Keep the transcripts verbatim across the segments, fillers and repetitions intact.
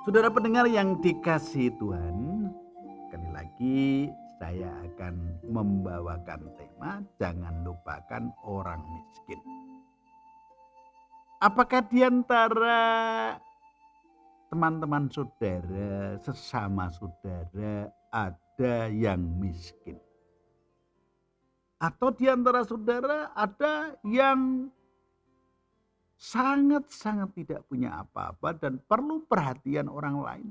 Saudara pendengar yang dikasihi Tuhan, sekali lagi saya akan membawakan tema jangan lupakan orang miskin. Apakah di antara teman-teman saudara, sesama saudara ada yang miskin? Atau di antara saudara ada yang sangat-sangat tidak punya apa-apa dan perlu perhatian orang lain?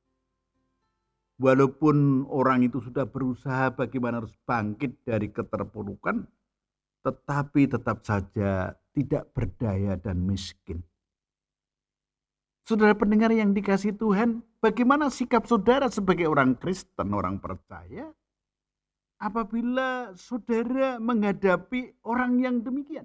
Walaupun orang itu sudah berusaha bagaimana harus bangkit dari keterpurukan, tetapi tetap saja tidak berdaya dan miskin. Saudara pendengar yang dikasihi Tuhan, bagaimana sikap saudara sebagai orang Kristen, orang percaya, apabila saudara menghadapi orang yang demikian?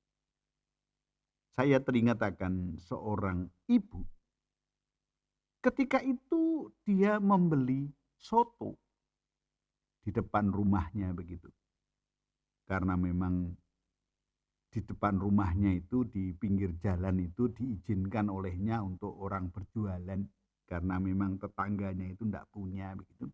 Saya teringat akan seorang ibu. Ketika itu dia membeli soto di depan rumahnya begitu. Karena memang di depan rumahnya itu di pinggir jalan itu diizinkan olehnya untuk orang berjualan karena memang tetangganya itu tidak punya begitu.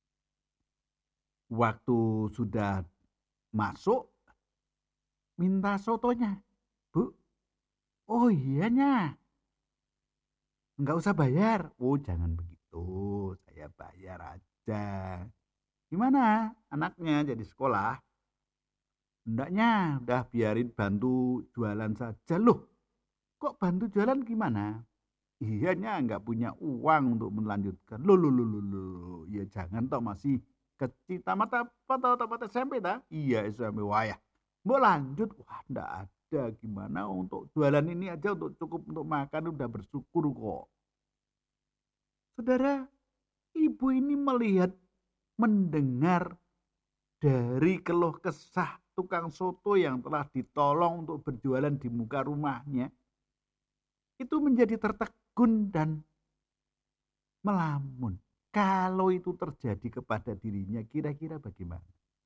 Waktu sudah masuk minta sotonya. Bu, oh iyanya, enggak usah bayar. Oh jangan begitu, saya bayar aja. Gimana anaknya jadi sekolah? Hendaknya udah biarin bantu jualan saja. Loh, kok bantu jualan gimana? Iyanya nggak punya uang untuk melanjutkan. Loh, loh, loh, loh, loh. Ya jangan toh masih kecil. Tamat apa toh? Tamat S M P dah? Iya S M P. Wah ya. Mau lanjut? Wah nggak ada. Gimana untuk jualan ini aja untuk cukup untuk makan udah bersyukur kok. Saudara, ibu ini melihat, mendengar dari keluh kesah tukang soto yang telah ditolong untuk berjualan di muka rumahnya, itu menjadi tertegun dan melamun. Kalau itu terjadi kepada dirinya, kira-kira bagaimana?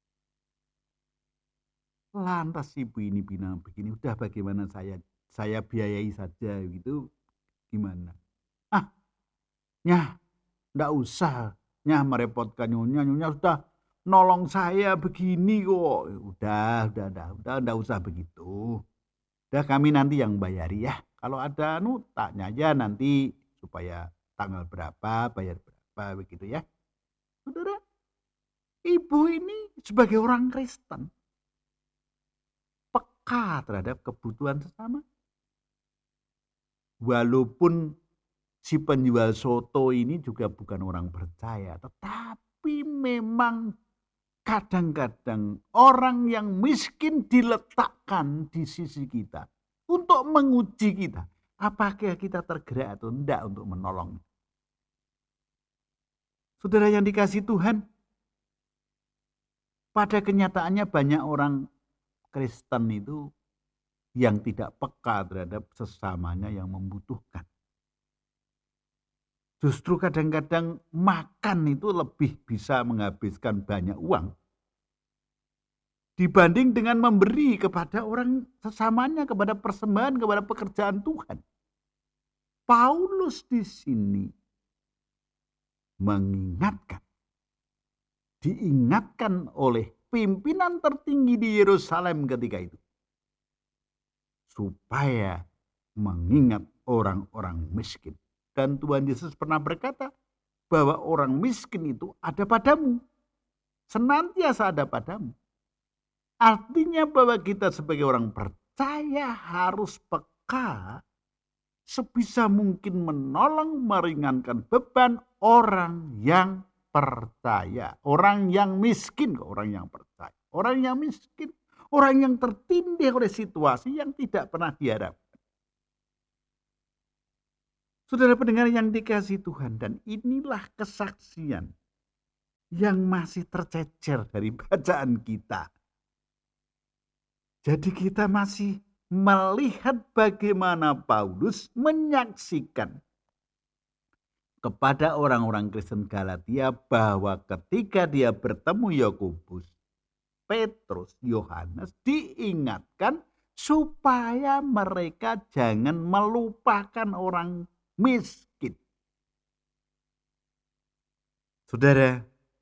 Lantas ibu ini bilang begini, udah bagaimana saya saya biayai saja gitu, gimana? Ah, nyah, ndak usah, nyah merepotkan nyonya, nyonya sudah nolong saya begini kok. Udah, udah, udah, udah, ndak usah begitu. Udah kami nanti yang bayari ya. Kalau ada anu tanya aja nanti supaya tanggal berapa, bayar berapa begitu ya. Saudara, ibu ini sebagai orang Kristen peka terhadap kebutuhan sesama. Walaupun si penjual soto ini juga bukan orang percaya, tetapi memang kadang-kadang orang yang miskin diletakkan di sisi kita untuk menguji kita. Apakah kita tergerak atau tidak untuk menolong. Saudara yang dikasihi Tuhan, pada kenyataannya banyak orang Kristen itu yang tidak peka terhadap sesamanya yang membutuhkan. Justru kadang-kadang makan itu lebih bisa menghabiskan banyak uang dibanding dengan memberi kepada orang sesamanya, kepada persembahan, kepada pekerjaan Tuhan. Paulus di sini mengingatkan, diingatkan oleh pimpinan tertinggi di Yerusalem ketika itu, supaya mengingat orang-orang miskin. Dan Tuhan Yesus pernah berkata bahwa orang miskin itu ada padamu, senantiasa ada padamu. Artinya bahwa kita sebagai orang percaya harus peka sebisa mungkin menolong, meringankan beban orang yang percaya. Orang yang miskin, orang yang percaya. Orang yang miskin, orang yang tertindih oleh situasi yang tidak pernah diharapkan. Saudara pendengar yang dikasihi Tuhan, dan inilah kesaksian yang masih tercecer dari bacaan kita. Jadi kita masih melihat bagaimana Paulus menyaksikan kepada orang-orang Kristen Galatia bahwa ketika dia bertemu Yakobus, Petrus, Yohanes, diingatkan supaya mereka jangan melupakan orang miskin. Saudara,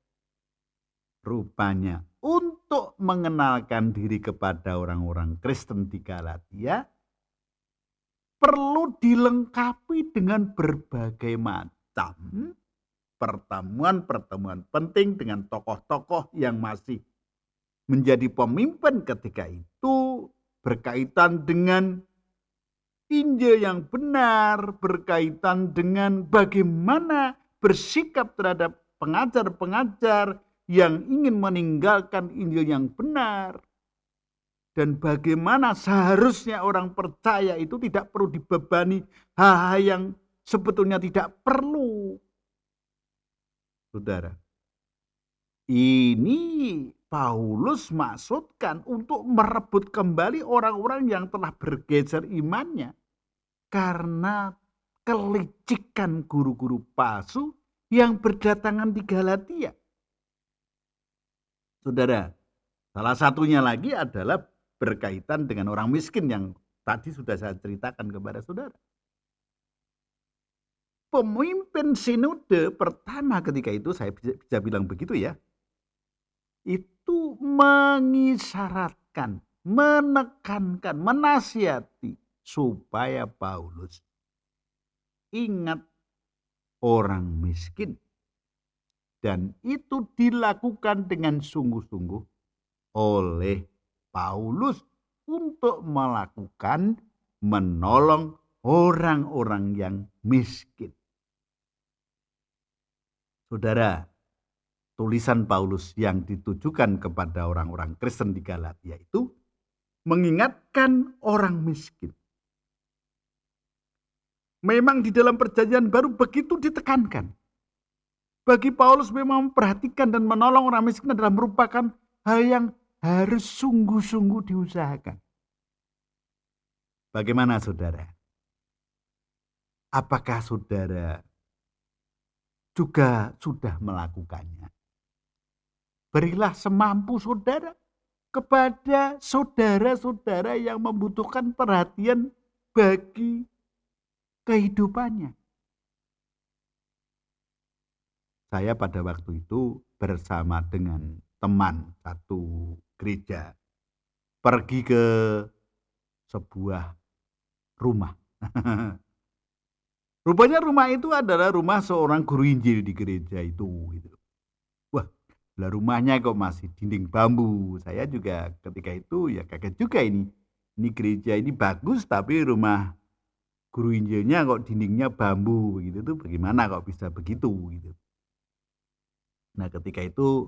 rupanya untuk mengenalkan diri kepada orang-orang Kristen di Galatia perlu dilengkapi dengan berbagai macam pertemuan-pertemuan penting dengan tokoh-tokoh yang masih menjadi pemimpin ketika itu, berkaitan dengan Injil yang benar, berkaitan dengan bagaimana bersikap terhadap pengajar-pengajar yang ingin meninggalkan Injil yang benar. Dan bagaimana seharusnya orang percaya itu tidak perlu dibebani hal-hal yang sebetulnya tidak perlu. Saudara, ini Paulus maksudkan untuk merebut kembali orang-orang yang telah bergeser imannya karena kelicikan guru-guru palsu yang berdatangan di Galatia. Saudara, salah satunya lagi adalah berkaitan dengan orang miskin yang tadi sudah saya ceritakan kepada saudara. Pemimpin sinode pertama ketika itu, saya bisa, bisa bilang begitu ya, itu mengisyaratkan, menekankan, menasihati supaya Paulus ingat orang miskin. Dan itu dilakukan dengan sungguh-sungguh oleh Paulus untuk melakukan menolong orang-orang yang miskin. Saudara, tulisan Paulus yang ditujukan kepada orang-orang Kristen di Galatia itu mengingatkan orang miskin. Memang di dalam perjanjian baru begitu ditekankan. Bagi Paulus memang memperhatikan dan menolong orang miskin adalah merupakan hal yang harus sungguh-sungguh diusahakan. Bagaimana saudara? Apakah saudara juga sudah melakukannya? Berilah semampu saudara kepada saudara-saudara yang membutuhkan perhatian bagi kehidupannya. Saya pada waktu itu bersama dengan teman satu gereja pergi ke sebuah rumah. Rupanya rumah itu adalah rumah seorang guru Injil di gereja itu. Wah, lah rumahnya kok masih dinding bambu. Saya juga ketika itu ya kaget juga ini. Ini gereja ini bagus tapi rumah guru Injilnya kok dindingnya bambu begitu tuh, bagaimana kok bisa begitu gitu. Nah, ketika itu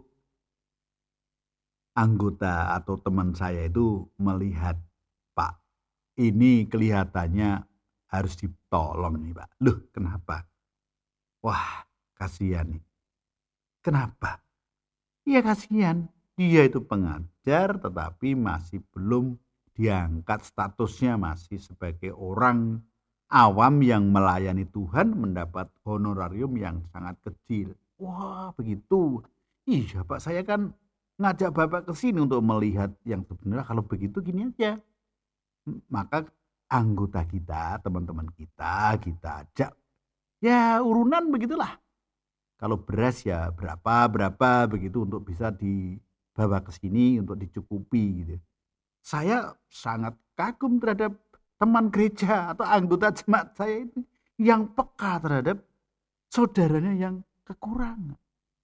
anggota atau teman saya itu melihat, Pak, ini kelihatannya harus ditolong nih Pak. Loh, kenapa? Wah, kasihan nih. Kenapa? Iya kasihan. Dia itu pengajar tetapi masih belum diangkat statusnya, masih sebagai orang awam yang melayani Tuhan mendapat honorarium yang sangat kecil. Wah, begitu. Iya Pak, saya kan ngajak Bapak ke sini untuk melihat yang sebenarnya. Kalau begitu gini aja. Maka anggota kita, teman-teman kita, kita ajak. Ya urunan begitulah. Kalau beras ya berapa, berapa begitu untuk bisa dibawa ke sini untuk dicukupi gitu. Saya sangat kagum terhadap teman gereja atau anggota jemaat saya itu yang peka terhadap saudaranya yang kekurangan.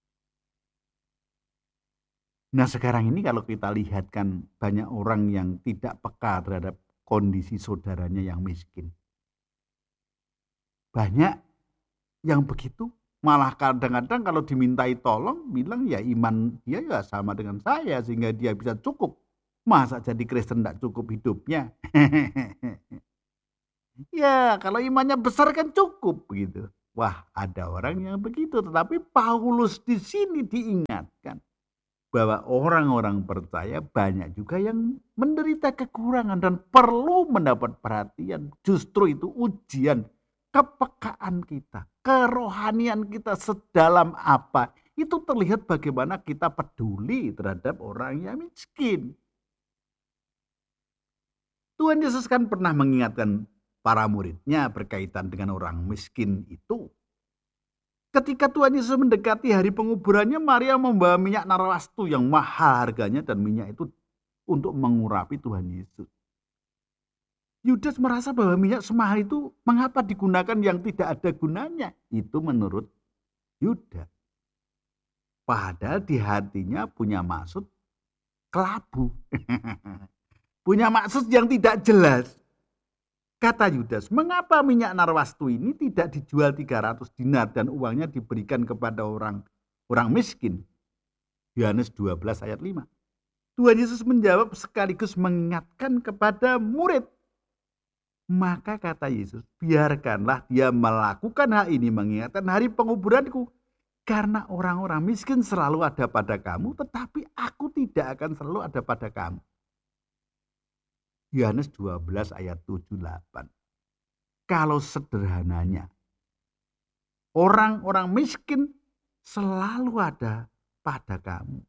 Nah sekarang ini kalau kita lihat kan banyak orang yang tidak peka terhadap kondisi saudaranya yang miskin. Banyak yang begitu, malah kadang-kadang kalau dimintai tolong bilang ya iman dia ya sama dengan saya sehingga dia bisa cukup. Masa jadi Kristen tidak cukup hidupnya? Ya kalau imannya besar kan cukup begitu. Wah, ada orang yang begitu, tetapi Paulus di sini diingatkan bahwa orang-orang percaya banyak juga yang menderita kekurangan dan perlu mendapat perhatian. Justru itu ujian kepekaan kita, kerohanian kita sedalam apa. Itu terlihat bagaimana kita peduli terhadap orang yang miskin. Tuhan Yesus kan pernah mengingatkan para muridnya berkaitan dengan orang miskin itu. Ketika Tuhan Yesus mendekati hari penguburannya, Maria membawa minyak narwastu yang mahal harganya, dan minyak itu untuk mengurapi Tuhan Yesus. Yudas merasa bahwa minyak semahal itu mengapa digunakan yang tidak ada gunanya. Itu menurut Yudas. Padahal di hatinya punya maksud kelabu. Punya maksud yang tidak jelas. Kata Yudas, mengapa minyak narwastu ini tidak dijual tiga ratus dinar dan uangnya diberikan kepada orang orang miskin? Yohanes dua belas ayat lima. Tuhan Yesus menjawab sekaligus mengingatkan kepada murid. Maka kata Yesus, biarkanlah dia melakukan hal ini mengingatkan hari penguburanku. Karena orang-orang miskin selalu ada pada kamu, tetapi aku tidak akan selalu ada pada kamu. Yohanes dua belas ayat tujuh delapan. Kalau sederhananya, orang-orang miskin selalu ada pada kamu.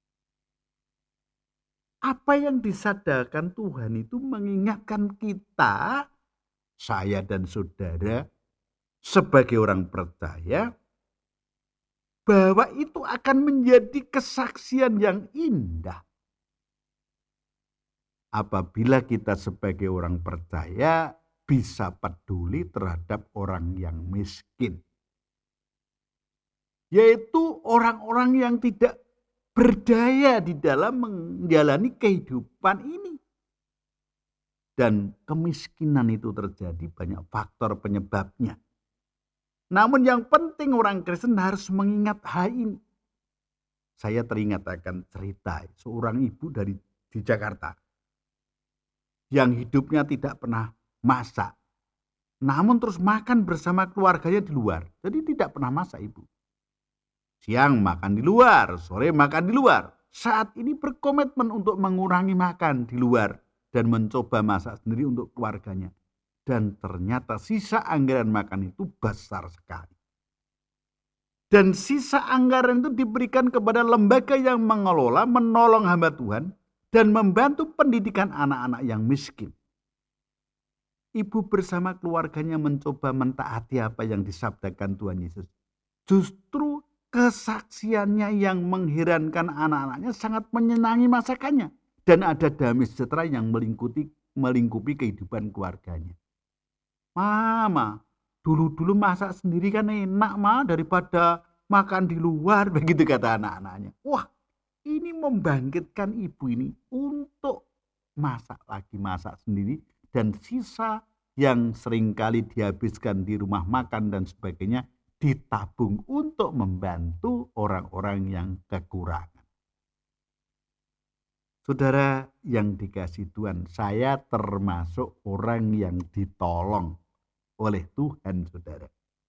Apa yang disadarkan Tuhan itu mengingatkan kita, saya dan saudara, sebagai orang percaya, bahwa itu akan menjadi kesaksian yang indah. Apabila kita sebagai orang percaya bisa peduli terhadap orang yang miskin. Yaitu orang-orang yang tidak berdaya di dalam menjalani kehidupan ini. Dan kemiskinan itu terjadi banyak faktor penyebabnya. Namun yang penting orang Kristen harus mengingat hal ini. Saya teringat akan cerita seorang ibu dari di Jakarta yang hidupnya tidak pernah masak, namun terus makan bersama keluarganya di luar. Jadi tidak pernah masak ibu. Siang makan di luar, sore makan di luar. Saat ini berkomitmen untuk mengurangi makan di luar dan mencoba masak sendiri untuk keluarganya. Dan ternyata sisa anggaran makan itu besar sekali. Dan sisa anggaran itu diberikan kepada lembaga yang mengelola, menolong hamba Tuhan, dan membantu pendidikan anak-anak yang miskin. Ibu bersama keluarganya mencoba mentaati apa yang disabdakan Tuhan Yesus. Justru kesaksiannya yang mengherankan anak-anaknya sangat menyenangi masakannya. Dan ada damai sejahtera yang melingkupi, melingkupi kehidupan keluarganya. Mama, dulu-dulu masak sendiri kan enak, Ma, daripada makan di luar, begitu kata anak-anaknya. Wah, ini membangkitkan ibu ini untuk masak lagi, masak sendiri, dan sisa yang seringkali dihabiskan di rumah makan dan sebagainya ditabung untuk membantu orang-orang yang kekurangan. Saudara yang dikasihi Tuhan, saya termasuk orang yang ditolong oleh Tuhan, saudara.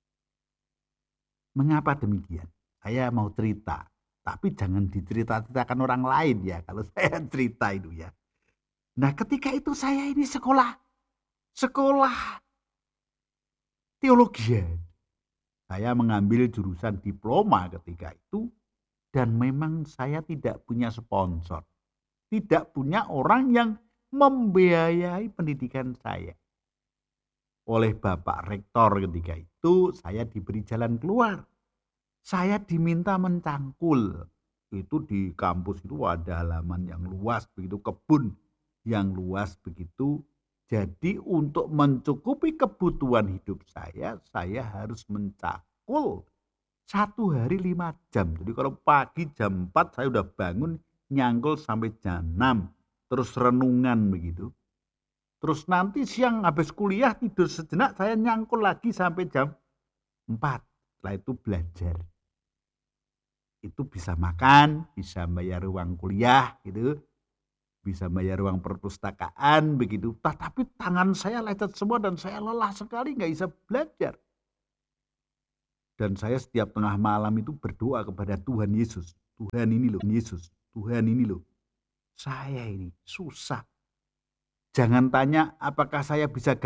Mengapa demikian? Saya mau cerita. Tapi jangan dicerita-ceritakan orang lain ya, kalau saya cerita itu ya. Nah ketika itu saya ini sekolah, sekolah teologi. Saya mengambil jurusan diploma ketika itu, dan memang saya tidak punya sponsor. Tidak punya orang yang membiayai pendidikan saya. Oleh Bapak Rektor ketika itu, saya diberi jalan keluar. Saya diminta mencangkul. Itu di kampus itu ada halaman yang luas begitu, kebun yang luas begitu. Jadi untuk mencukupi kebutuhan hidup saya, saya harus mencangkul satu hari lima jam. Jadi kalau pagi jam empat saya udah bangun, nyangkul sampai jam enam. Terus renungan begitu. Terus nanti siang habis kuliah tidur sejenak, saya nyangkul lagi sampai jam empat. Setelah itu belajar. Itu bisa makan, bisa bayar uang kuliah gitu, bisa bayar uang perpustakaan begitu. Tetapi tangan saya lecet semua dan saya lelah sekali, nggak bisa belajar. Dan saya setiap tengah malam itu berdoa kepada Tuhan Yesus. Tuhan ini loh, Yesus, Tuhan ini loh. Saya ini susah. Jangan tanya apakah saya bisa